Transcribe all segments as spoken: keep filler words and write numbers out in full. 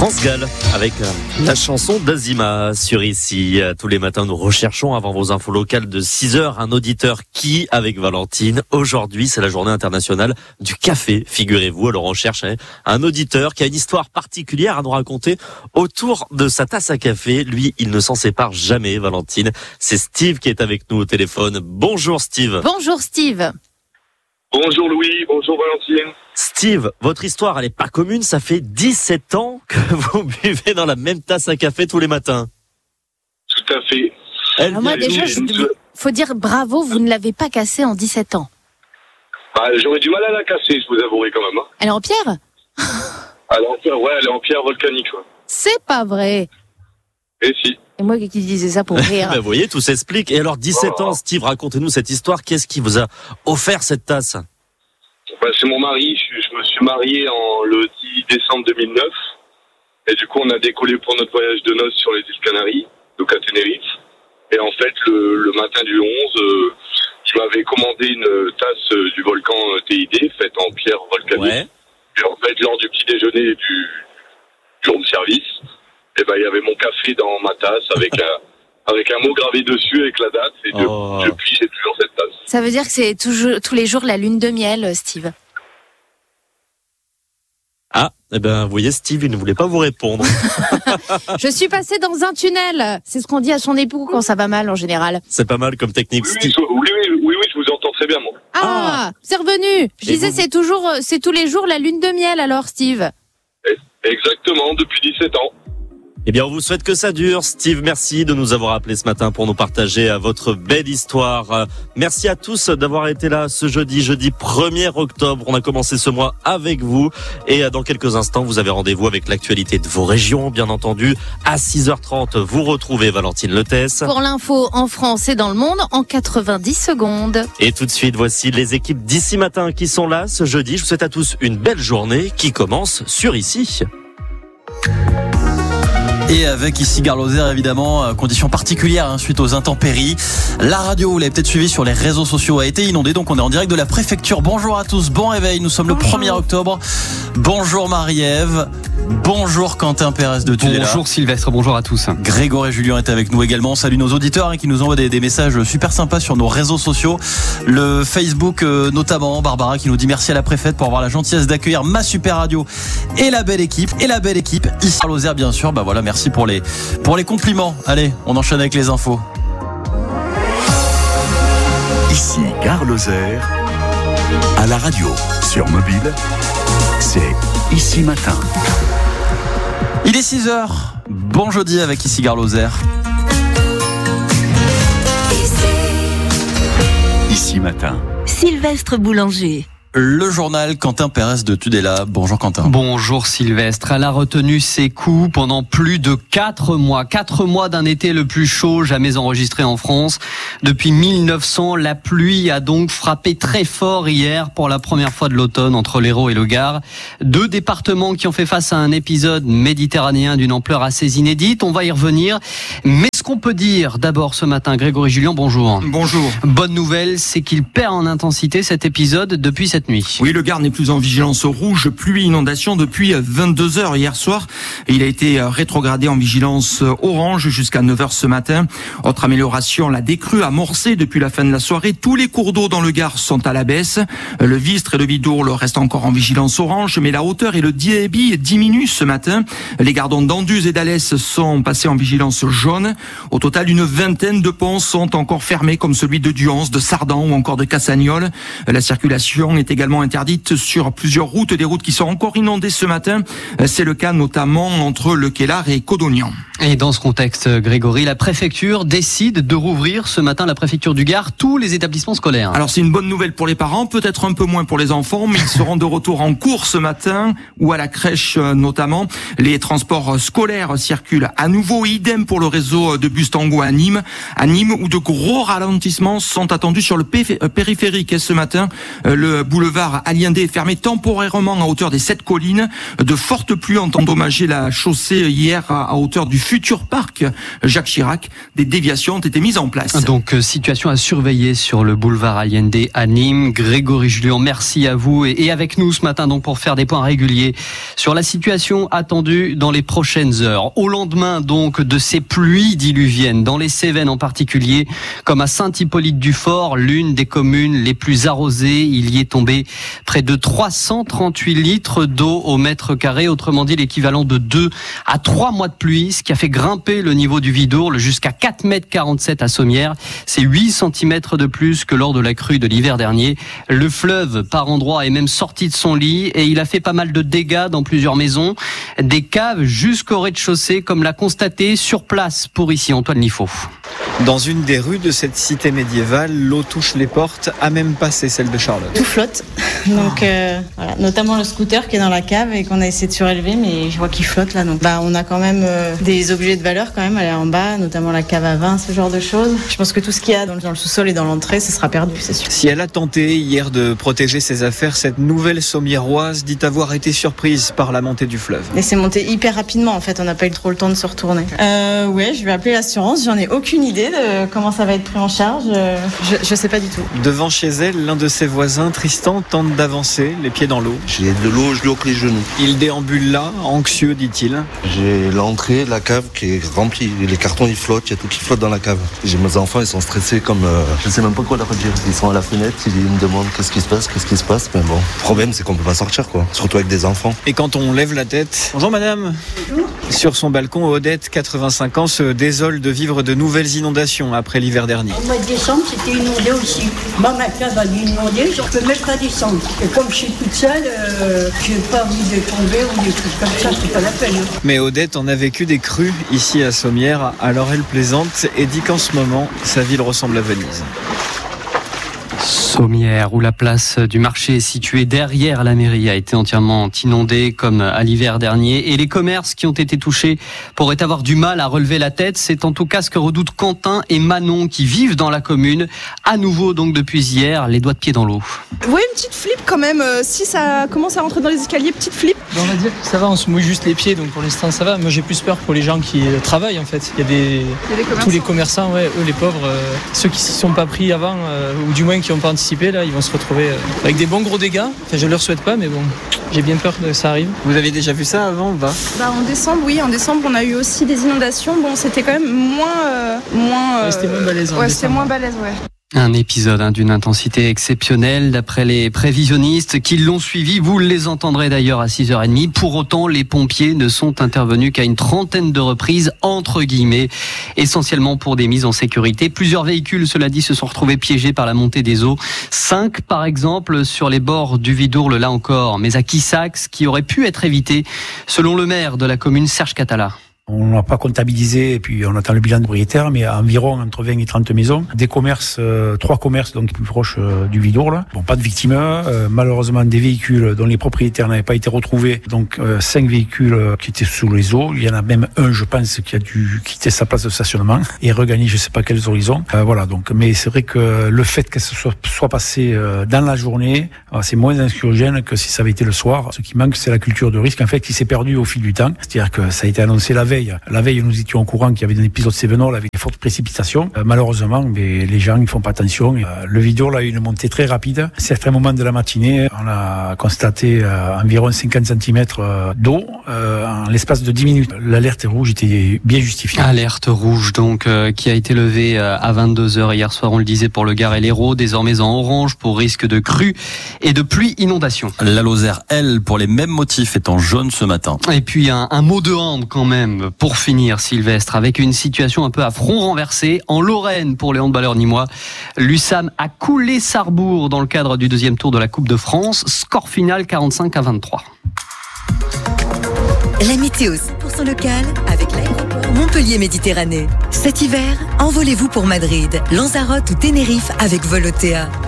France Gall avec la chanson d'Azima sur Ici. Tous les matins, nous recherchons avant vos infos locales de six heures un auditeur qui, avec Valentine, aujourd'hui c'est la journée internationale du café, figurez-vous. Alors on cherche un auditeur qui a une histoire particulière à nous raconter autour de sa tasse à café. Lui, il ne s'en sépare jamais, Valentine. C'est Steve qui est avec nous au téléphone. Bonjour Steve. Bonjour Steve. Bonjour Louis, bonjour Valentine. Steve, votre histoire, elle est pas commune, ça fait dix-sept ans que vous buvez dans la même tasse à café tous les matins. Tout à fait. Elle Alors moi déjà, il faut dire bravo, vous ne l'avez pas cassée en dix-sept ans. Bah, j'aurais du mal à la casser, je vous avouerai quand même. Hein. Elle est en pierre ? Elle est en pierre, ouais, elle est en pierre volcanique. Ouais. C'est pas vrai. Et si. Et moi qui disais ça pour rire. Ben, vous voyez, tout s'explique. Et alors, dix-sept ans, Steve, racontez-nous cette histoire. Qu'est-ce qui vous a offert cette tasse ? Bah, c'est mon mari. Je, je me suis marié en le dix décembre deux mille neuf. Et du coup, on a décollé pour notre voyage de noces sur les îles Canaries, donc à Tenerife. Et en fait, le, le matin du onze, euh, je m'avais commandé une tasse euh, du volcan T I D, faite en pierre volcanique. Ouais. Et en fait, lors du petit déjeuner du, du room service, et ben, il y avait mon café dans ma tasse avec un, avec un mot gravé dessus avec la date. Et de, oh. depuis, j'ai toujours cette tasse. Ça veut dire que c'est toujours, tous les jours la lune de miel, Steve. Ah, eh ben, vous voyez, Steve, il ne voulait pas vous répondre. Je suis passé dans un tunnel. C'est ce qu'on dit à son époux quand ça va mal, en général. C'est pas mal comme technique, oui, Steve. Oui, oui, oui, oui, je vous entends très bien, moi. Ah, ah. C'est revenu. Je Et disais, vous... c'est toujours, c'est tous les jours la lune de miel, alors, Steve. Exactement, depuis dix-sept ans. Eh bien, on vous souhaite que ça dure. Steve, merci de nous avoir appelés ce matin pour nous partager votre belle histoire. Merci à tous d'avoir été là ce jeudi, jeudi premier octobre. On a commencé ce mois avec vous. Et dans quelques instants, vous avez rendez-vous avec l'actualité de vos régions, bien entendu. À six heures trente, vous retrouvez Valentine Letès. Pour l'info en France et dans le monde, en quatre-vingt-dix secondes. Et tout de suite, voici les équipes d'Ici Matin qui sont là ce jeudi. Je vous souhaite à tous une belle journée qui commence sur Ici. Et avec ici Gare Lozère, évidemment, conditions particulières hein, suite aux intempéries. La radio, vous l'avez peut-être suivi sur les réseaux sociaux, a été inondée, donc on est en direct de la préfecture. Bonjour à tous, bon réveil, nous sommes Bonjour. Le premier octobre. Bonjour Marie-Ève, bonjour Quentin Pérez de Tudela. Bonjour Sylvestre, bonjour à tous. Grégory et Julien est avec nous également. Salut nos auditeurs hein, qui nous envoient des, des messages super sympas sur nos réseaux sociaux. Le Facebook euh, notamment, Barbara qui nous dit merci à la préfète pour avoir la gentillesse d'accueillir ma super radio et la belle équipe. Et la belle équipe, ici à Lozère bien sûr, bah voilà, merci. Merci pour les, pour les compliments. Allez, on enchaîne avec les infos. Ici, Gare Lozère, à la radio, sur mobile, c'est Ici Matin. Il est six heures. Bon jeudi avec Ici Gare Lozère. Ici Matin. Sylvestre Boulanger. Le journal Quentin Pérez de Tudela. Bonjour Quentin. Bonjour Sylvestre. Elle a retenu ses coups pendant plus de quatre mois. Quatre mois d'un été le plus chaud jamais enregistré en France. Depuis mille neuf cents, la pluie a donc frappé très fort hier pour la première fois de l'automne entre l'Hérault et le Gard. Deux départements qui ont fait face à un épisode méditerranéen d'une ampleur assez inédite. On va y revenir. Mais ce qu'on peut dire d'abord ce matin, Grégory Julien, bonjour. Bonjour. Bonne nouvelle, c'est qu'il perd en intensité cet épisode depuis cette nuit. Oui, le Gard n'est plus en vigilance rouge, pluie, inondation depuis vingt-deux heures hier soir. Il a été rétrogradé en vigilance orange jusqu'à neuf heures ce matin. Autre amélioration, la décrue amorcée depuis la fin de la soirée. Tous les cours d'eau dans le Gard sont à la baisse. Le Vistre et le Vidourle restent encore en vigilance orange, mais la hauteur et le débit diminuent ce matin. Les gardons d'Anduze et d'Alès sont passés en vigilance jaune. Au total, une vingtaine de ponts sont encore fermés, comme celui de Duance, de Sardan ou encore de Cassagnol. La circulation est également interdite sur plusieurs routes, des routes qui sont encore inondées ce matin. C'est le cas notamment entre Le Kellar et Codognan. Et dans ce contexte, Grégory, la préfecture décide de rouvrir ce matin, la préfecture du Gard, tous les établissements scolaires. Alors c'est une bonne nouvelle pour les parents, peut-être un peu moins pour les enfants, mais ils seront de retour en cours ce matin ou à la crèche notamment. Les transports scolaires circulent à nouveau, idem pour le réseau de bus Tango à Nîmes, à Nîmes où de gros ralentissements sont attendus sur le périphérique ce matin. Le boulevard Aliendé est fermé temporairement à hauteur des sept collines. De fortes pluies ont endommagé la chaussée hier à hauteur du futur parc Jacques Chirac. Des déviations ont été mises en place. Donc, euh, situation à surveiller sur le boulevard Allende à Nîmes. Grégory Julien, merci à vous et, et avec nous ce matin donc pour faire des points réguliers sur la situation attendue dans les prochaines heures. Au lendemain donc de ces pluies diluviennes dans les Cévennes en particulier, comme à Saint-Hippolyte-du-Fort, l'une des communes les plus arrosées, il y est tombé près de trois cent trente-huit litres d'eau au mètre carré, autrement dit l'équivalent de deux à trois mois de pluie, ce qui a fait grimper le niveau du Vidourle jusqu'à quatre mètres quarante-sept à Sommières. C'est huit centimètres de plus que lors de la crue de l'hiver dernier. Le fleuve, par endroits, est même sorti de son lit et il a fait pas mal de dégâts dans plusieurs maisons, des caves jusqu'au rez-de-chaussée, comme l'a constaté sur place pour ici Antoine Liffaut. Dans une des rues de cette cité médiévale, l'eau touche les portes, à même passé celle de Charlotte. Tout flotte, donc euh, voilà, notamment le scooter qui est dans la cave et qu'on a essayé de surélever, mais je vois qu'il flotte là. Donc bah on a quand même euh, des objets de valeur quand même, aller en bas, notamment la cave à vin, ce genre de choses. Je pense que tout ce qu'il y a dans, dans le sous-sol et dans l'entrée, ce sera perdu, c'est sûr. Si elle a tenté hier de protéger ses affaires, cette nouvelle sommiéroise dit avoir été surprise par la montée du fleuve. Et c'est monté hyper rapidement en fait, on n'a pas eu trop le temps de se retourner. Euh, ouais, je vais appeler l'assurance, j'en ai aucune idée de comment ça va être pris en charge, je, je sais pas du tout. Devant chez elle, l'un de ses voisins, Tristan, tente d'avancer, les pieds dans l'eau. J'ai de l'eau, je bloque les genoux. Il déambule là, anxieux, dit-il. J'ai l'entrée, la cave qui est remplie, les cartons ils flottent, il y a tout qui flotte dans la cave. J'ai mes enfants, ils sont stressés comme, euh, je sais même pas quoi leur dire. Ils sont à la fenêtre, ils me demandent qu'est-ce qui se passe, qu'est-ce qui se passe, mais bon. Le problème c'est qu'on peut pas sortir quoi, surtout avec des enfants. Et quand on lève la tête, bonjour madame. Bonjour. Sur son balcon, Odette, quatre-vingt-cinq ans, se désole de vivre de nouvelles inondations après l'hiver dernier. Au mois de décembre, c'était inondé aussi. Moi, ma cave a inondé, je ne peux même pas descendre. Et comme je suis toute seule, euh, je n'ai pas envie de tomber ou des trucs comme ça, c'est pas la peine. Mais Odette en a vécu des crues ici à Sommières, alors elle plaisante et dit qu'en ce moment, sa ville ressemble à Venise. Sommières, où la place du marché située derrière la mairie a été entièrement inondée comme à l'hiver dernier, et les commerces qui ont été touchés pourraient avoir du mal à relever la tête. C'est en tout cas ce que redoutent Quentin et Manon qui vivent dans la commune, à nouveau donc depuis hier, les doigts de pied dans l'eau. Oui, une petite flip quand même, euh, si ça commence à rentrer dans les escaliers, petite flip. On va dire que ça va, on se mouille juste les pieds, donc pour l'instant ça va. Moi j'ai plus peur pour les gens qui euh, travaillent en fait. Il y a des, Il y a des commerçants. Tous les commerçants, ouais, eux les pauvres, euh, ceux qui s'y sont pas pris avant, euh, ou du moins qui n'ont pas anticipé, là ils vont se retrouver euh, avec des bons gros dégâts. Enfin je leur souhaite pas, mais bon, j'ai bien peur que ça arrive. Vous avez déjà vu ça avant ou pas ? Bah, en décembre, oui, en décembre on a eu aussi des inondations. Bon, c'était quand même moins... Euh, moins euh, ouais, c'était moins balèze. Ouais, c'était moins balèze, ouais. Un épisode hein, d'une intensité exceptionnelle d'après les prévisionnistes qui l'ont suivi. Vous les entendrez d'ailleurs à six heures trente. Pour autant, les pompiers ne sont intervenus qu'à une trentaine de reprises, entre guillemets, essentiellement pour des mises en sécurité. Plusieurs véhicules, cela dit, se sont retrouvés piégés par la montée des eaux. Cinq, par exemple, sur les bords du Vidourle, là encore, mais à Quissac, qui aurait pu être évité, selon le maire de la commune, Serge Catala. On n'a pas comptabilisé, et puis on attend le bilan de propriétaire, mais environ entre vingt et trente maisons. Des commerces, euh, trois commerces donc plus proches euh, du Vidourle. Bon, pas de victimes. Euh, malheureusement, des véhicules dont les propriétaires n'avaient pas été retrouvés. Donc, euh, cinq véhicules euh, qui étaient sous les eaux. Il y en a même un, je pense, qui a dû quitter sa place de stationnement et regagner je sais pas quels horizons. Euh, voilà. Donc, mais c'est vrai que le fait que ça soit, soit passé euh, dans la journée, euh, c'est moins anxiogène que si ça avait été le soir. Ce qui manque, c'est la culture de risque, en fait, qui s'est perdue au fil du temps. C'est-à-dire que ça a été annoncé la veille. La veille, nous étions au courant qu'il y avait un épisode Cévenol avec des fortes précipitations. Euh, malheureusement, mais les gens ne font pas attention. Euh, le Vidourle a eu une montée très rapide. À certains moments de la matinée, on a constaté euh, environ cinquante centimètres d'eau euh, en l'espace de dix minutes. L'alerte rouge était bien justifiée. Alerte rouge donc euh, qui a été levée euh, à vingt-deux heures hier soir, on le disait, pour le Gard et l'Hérault, désormais en orange pour risque de crue et de pluie inondation. La Lozère, elle, pour les mêmes motifs, est en jaune ce matin. Et puis un, un mot de hand quand même pour finir, Sylvestre, avec une situation un peu à front renversé en Lorraine pour les handballeurs nîmois. L'U S A M a coulé Sarrebourg dans le cadre du deuxième tour de la Coupe de France. Score final quarante-cinq à vingt-trois. La météo cent pour cent locale avec l'aéroport Montpellier-Méditerranée. Cet hiver, envolez-vous pour Madrid, Lanzarote ou Tenerife avec Volotea.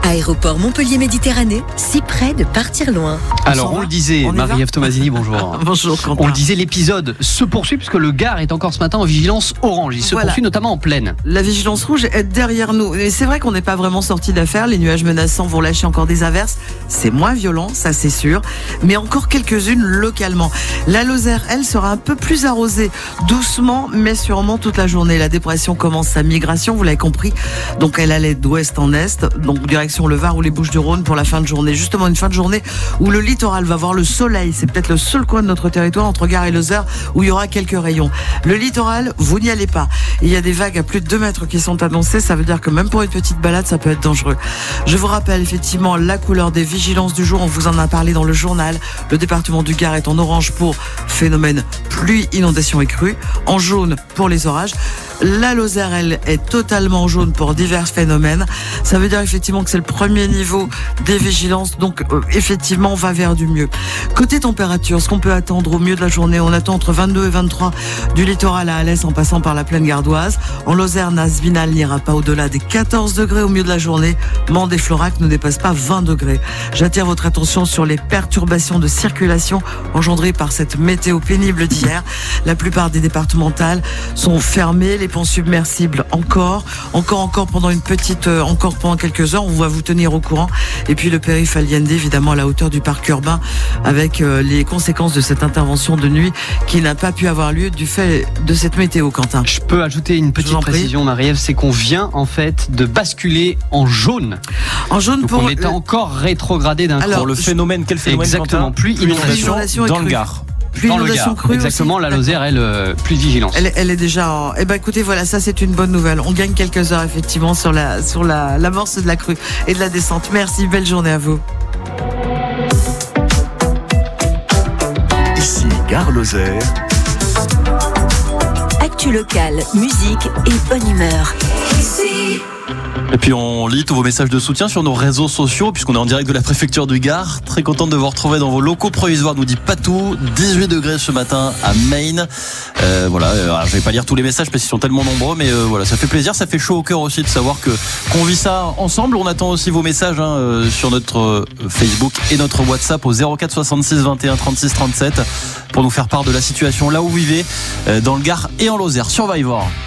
Aéroport Montpellier-Méditerranée, si près de partir loin. Alors, on, on le disait, Marie-Ève Tomasini, bonjour. Bonjour, Quentin. On le disait, l'épisode se poursuit puisque le Gard est encore ce matin en vigilance orange. Il se voilà. poursuit notamment en plaine. La vigilance rouge est derrière nous. Et c'est vrai qu'on n'est pas vraiment sorti d'affaire. Les nuages menaçants vont lâcher encore des averses. C'est moins violent, ça c'est sûr. Mais encore quelques-unes localement. La Lozère, elle, sera un peu plus arrosée. Doucement, mais sûrement toute la journée. La dépression commence sa migration, vous l'avez compris. Donc elle allait d'ouest en est. Donc direction le Var ou les Bouches-du-Rhône pour la fin de journée. Justement, une fin de journée où le littoral va voir le soleil. C'est peut-être le seul coin de notre territoire entre Gare et Lozère où il y aura quelques rayons. Le littoral, vous n'y allez pas. Il y a des vagues à plus de deux mètres qui sont annoncées. Ça veut dire que même pour une petite balade, ça peut être dangereux. Je vous rappelle effectivement la couleur des vigilances du jour. On vous en a parlé dans le journal. Le département du Gard est en orange pour phénomène pluie, inondation et crue. En jaune pour les orages. La Lozère, elle, est totalement jaune pour divers phénomènes. Ça veut dire effectivement que c'est le premier niveau des vigilances. Donc, euh, effectivement, on va vers du mieux. Côté température, ce qu'on peut attendre au milieu de la journée, on attend entre vingt-deux et vingt-trois du littoral à Alès en passant par la plaine gardoise. En Lozère, Nasvinal n'ira pas au-delà des quatorze degrés au milieu de la journée. Mende et Florac ne dépassent pas vingt degrés. J'attire votre attention sur les perturbations de circulation engendrées par cette météo pénible d'hier. La plupart des départementales sont fermées. Les ponts submersibles encore, encore, encore pendant une petite, euh, encore pendant quelques heures. On va vous tenir au courant. Et puis le périph' Aliende, évidemment, à la hauteur du parc urbain, avec euh, les conséquences de cette intervention de nuit qui n'a pas pu avoir lieu du fait de cette météo, Quentin. Je peux ajouter une petite précision, Marie-Ève, c'est qu'on vient en fait de basculer en jaune. En jaune. Donc pour on était encore rétrogradé d'un coup. Alors le phénomène, quel phénomène? Exactement, pluie, inondation, inondation dans le Gard. Plus dans le Gard, crue exactement, aussi. la Lozère, elle, euh, plus de vigilance. Elle, elle est déjà en... Eh ben, écoutez, voilà, ça, c'est une bonne nouvelle. On gagne quelques heures, effectivement, sur la, sur la, l'amorce de la crue et de la descente. Merci, belle journée à vous. Ici, Gare Lozère. Actu locale, musique et bonne humeur. Ici. Et puis on lit tous vos messages de soutien sur nos réseaux sociaux puisqu'on est en direct de la préfecture du Gard. Très contente de vous retrouver dans vos locaux provisoires, nous dit Patou. dix-huit degrés ce matin à Maine. Euh, voilà, alors, je vais pas lire tous les messages parce qu'ils sont tellement nombreux, mais euh, voilà, ça fait plaisir, ça fait chaud au cœur aussi de savoir que qu'on vit ça ensemble. On attend aussi vos messages hein, euh, sur notre euh, Facebook et notre WhatsApp au zéro quatre soixante-six vingt et un trente-six trente-sept pour nous faire part de la situation là où vous vivez euh, dans le Gard et en Lozère. Survivor.